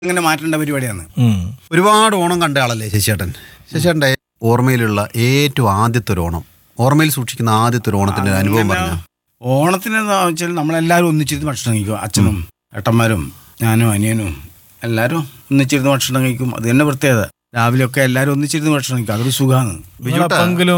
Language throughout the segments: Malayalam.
ഇങ്ങനെ മാറ്റേണ്ട പരിപാടിയാണ്. ഒരുപാട് ഓണം കണ്ട ആളല്ലേ ശശിയേട്ടൻ? ശശിയേട്ടൻ്റെ ഓർമ്മയിലുള്ള ഏറ്റവും ആദ്യത്തെ ഒരു ഓണം, ഓർമ്മയിൽ സൂക്ഷിക്കുന്ന ആദ്യത്തെ ഒരു ഓണത്തിന്റെ അനുഭവം പറഞ്ഞ. ഓണത്തിന് എന്താ വെച്ചാൽ നമ്മളെല്ലാവരും ഒന്നിച്ചിരുന്ന് ഭക്ഷണം കഴിക്കും. അച്ഛനും ഏട്ടന്മാരും ഞാനും അനിയനും എല്ലാവരും ഒന്നിച്ചിരുന്ന് ഭക്ഷണം കഴിക്കും. അത് തന്നെ പ്രത്യേകത. രാവിലെയൊക്കെ എല്ലാവരും ഒന്നിച്ചിരുന്ന് ഭക്ഷണം കഴിക്കും. അതൊരു സുഖമാണ്.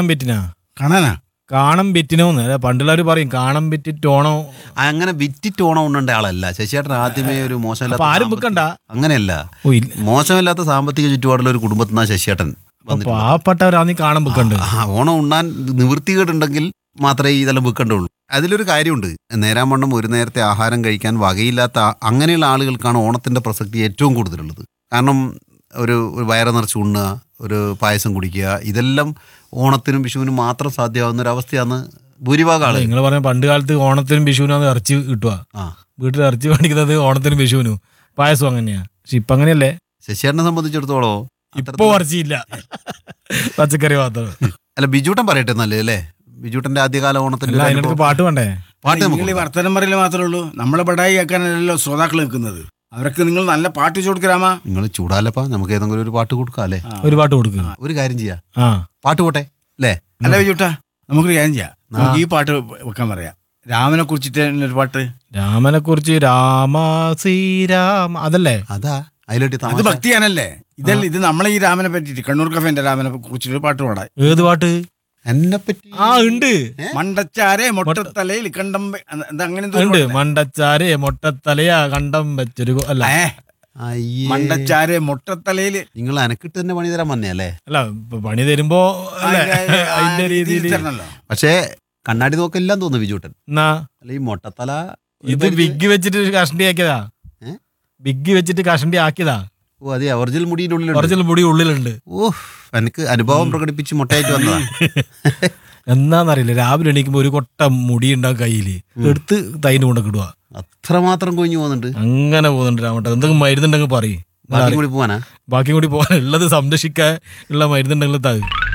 കാണാനാ കാണം വിറ്റിനോന്ന് പണ്ടുള്ളവർ പറയും കാണം വിറ്റിട്ട് ഓണം. അങ്ങനെ വിറ്റിട്ട് ഓണം ഉണ്ണേണ്ട ആളല്ല ശശിയേട്ടൻ. ആദ്യമേ ഒരു മോശമില്ലാത്ത ആരും വെക്കണ്ട, അങ്ങനെയല്ല, മോശമില്ലാത്ത സാമ്പത്തിക ചുറ്റുപാടുള്ള ഒരു കുടുംബത്തിൽ നിന്നാ ശശിയേട്ടൻ. പാവപ്പെട്ടവരാണ് കാണം വെക്കണ്ട്. ഓണം ഉണ്ണാൻ നിവൃത്തികേടുണ്ടെങ്കിൽ മാത്രമേ ഇതെല്ലാം വെക്കേണ്ടുള്ളൂ. അതിലൊരു കാര്യമുണ്ട്, നേരാമണ്ണം ഒരു നേരത്തെ ആഹാരം കഴിക്കാൻ വകയില്ലാത്ത അങ്ങനെയുള്ള ആളുകൾക്കാണ് ഓണത്തിന്റെ പ്രസക്തി ഏറ്റവും കൂടുതലുള്ളത്. കാരണം ഒരു വയറ് നിറച്ച് ഉണ്ണുക, ഒരു പായസം കുടിക്കുക, ഇതെല്ലാം ഓണത്തിനും വിഷുവിനും മാത്രം സാധ്യമാവുന്ന ഒരു അവസ്ഥയാണ് ഭൂരിഭാഗം ആളുകൾ. നിങ്ങൾ പറഞ്ഞ പണ്ട് കാലത്ത് ഓണത്തിനും വിഷുവിനും ഇറച്ചി കിട്ടുക, വീട്ടിൽ ഇറച്ചി മേടിക്കുന്നത് ഓണത്തിനും വിഷുവിനും, പായസം അങ്ങനെയാ. പക്ഷെ ഇപ്പൊ അങ്ങനെയല്ലേ? ശശിയേട്ടനെ സംബന്ധിച്ചിടത്തോളം ഇപ്പൊ ഇറച്ചിയില്ല, പച്ചക്കറി മാത്രം. അല്ല, ബിജൂട്ടൻ പറയട്ടെ നല്ലത് അല്ലേ? ബിജൂട്ടന്റെ ആദ്യകാല ഓണത്തിന്റെ അതിനൊക്കെ പാട്ട് വേണ്ടേ? പാട്ട് നിങ്ങൾ വർത്തമാനം പറയല് മാത്രമേ ഉള്ളൂ. നമ്മളെ പടായി കേൾക്കാനല്ലോ ശ്രോതാക്കൾ നിൽക്കുന്നത്. അവർക്ക് നിങ്ങൾ നല്ല പാട്ട് കൊടുക്കലാമാ. നിങ്ങൾ ചൂടാലപ്പാ, നമുക്ക് ഏതെങ്കിലും ഒരു പാട്ട് കൊടുക്കാം അല്ലേ? ഒരു പാട്ട് കൊടുക്കുക. ഒരു കാര്യം ചെയ്യാം, പാട്ട് പോട്ടെ അല്ലേ? അല്ല ബിജൂട്ടാ, നമുക്കൊരു കാര്യം ചെയ്യാം. നമുക്ക് ഈ പാട്ട് വെക്കാൻ പറയാം. രാമനെ കുറിച്ചിട്ട് ഒരു പാട്ട്. രാമനെ കുറിച്ച് രാമ ശ്രീരാമ, അതല്ലേ? അതാ അതിലോട്ട് അത് ഭക്തിയാനല്ലേ? ഇതല്ല, ഇത് നമ്മളെ ഈ രാമനെ പറ്റിട്ട് കണ്ണൂർ കഫേന്റെ രാമനെ കുറിച്ചിട്ട് പാട്ട് പാടാം. ഏത് പാട്ട്? എന്നെ പറ്റി ഉണ്ട്. മണ്ടച്ചാരെ മൊട്ടത്തലയിൽ കണ്ടം അങ്ങനെ ഉണ്ട്. മണ്ടച്ചാരെ മൊട്ടത്തലയാ കണ്ടം വെച്ചൊരു അല്ല, മണ്ടച്ചാരെ മൊട്ടത്തലയില്. നിങ്ങൾ അനക്കിട്ട് തന്നെ പണി തരാൻ വന്നേ അല്ലേ? അല്ല, പണി തരുമ്പോ അതിന്റെ രീതിയിൽ. പക്ഷേ കണ്ണാടി നോക്കെല്ലാം തോന്നുന്നു ബിജൂട്ടൻ. എന്നാ അല്ല, ഈ മൊട്ടത്തല ഇത് ബിഗ് വെച്ചിട്ട് കഷണ്ടി ആക്കിയതാ. ബിഗ് വെച്ചിട്ട് കഷണ്ടി ആക്കിയതാ. ഓ, അതെ, ഒറിജിനൽ മുടിയുടെ ഉള്ളിൽ, ഒറിജിനൽ മുടി ഉള്ളിലുണ്ട്. ഓ, എനിക്ക് അനുഭവം പ്രകടിപ്പിച്ച് മുട്ടയായിട്ട് വന്നതാ. എന്നാന്നറിയില്ല, രാവിലെ എണീക്കുമ്പോ ഒരു കൊട്ട മുടി ഉണ്ടാവും കയ്യില്, എടുത്ത് തൈന് കൊണ്ടൊക്കെ ഇടുക. അത്രമാത്രം കൊഞ്ഞു പോകുന്നുണ്ട്. അങ്ങനെ പോകുന്നുണ്ട് രാമട്ട. എന്തെങ്കിലും മരുന്നുണ്ടെങ്കിൽ പറയും. ബാക്കി കൂടി പോവാനാ? ബാക്കി കൂടി പോകാൻ ഉള്ളത് സംരക്ഷിക്കാൻ ഉള്ള മരുന്നുണ്ടെങ്കിൽ താ.